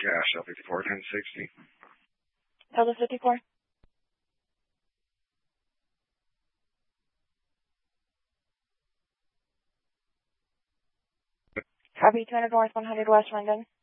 Gas, L54, 1060. Delta 54. Copy, 200 North, 100 West, London.